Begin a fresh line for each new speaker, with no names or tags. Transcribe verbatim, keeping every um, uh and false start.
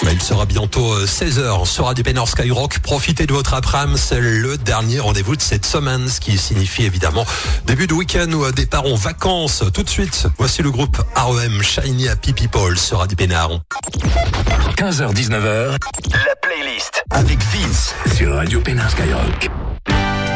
Il sera bientôt seize heures sur Radio Pénard Skyrock. Profitez de votre après-midi, c'est le dernier rendez-vous de cette semaine, ce qui signifie évidemment début de week-end ou départ en vacances. Tout de suite, voici le groupe R E M, Shiny Happy People sur Radio Pénard.
quinze heures dix-neuf heures, la playlist avec Vince sur Radio Pénard Skyrock.